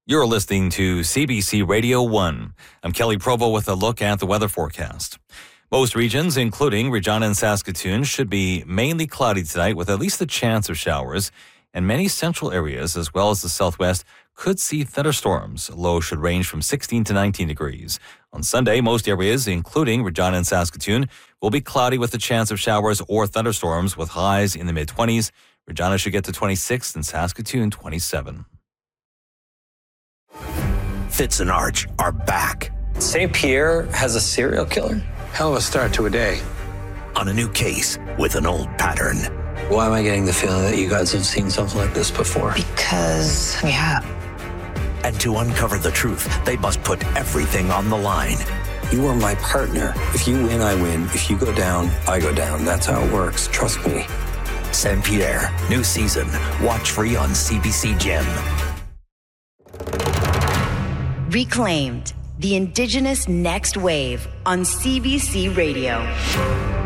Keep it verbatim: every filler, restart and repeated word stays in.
You're listening to C B C Radio one. I'm Kelly Provo with a look at the weather forecast. Most regions, including Regina and Saskatoon, should be mainly cloudy tonight with at least a chance of showers. And many central areas, as well as the southwest, could see thunderstorms. Lows should range from sixteen to nineteen degrees. On Sunday, most areas, including Regina and Saskatoon, will be cloudy with a chance of showers or thunderstorms with highs in the mid-twenties. Regina should get to twenty-six and Saskatoon twenty-seven. Fitz and Arch are back. Saint Pierre has a serial killer? Hell of a start to a day. On a new case with an old pattern. Why am I getting the feeling that you guys have seen something like this before? Because we have. And to uncover the truth, they must put everything on the line. You are my partner. If you win, I win. If you go down, I go down. That's how it works. Trust me. Saint Pierre, new season. Watch free on C B C Gem. Reclaimed, the Indigenous Next Wave on C B C Radio.